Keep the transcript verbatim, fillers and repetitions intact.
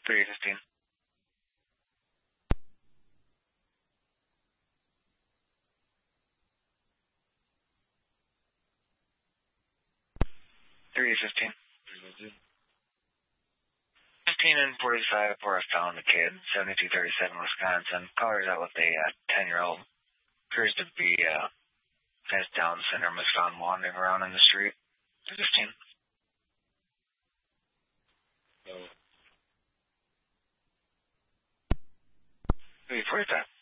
three fifteen. three fifteen. fifteen and forty-five where I found the kid, seventy-two thirty-seven Wisconsin. Caller's out with a uh, ten-year-old. Appears to be uh, has Down syndrome, was found wandering around in the street. fifteen. three forty-five.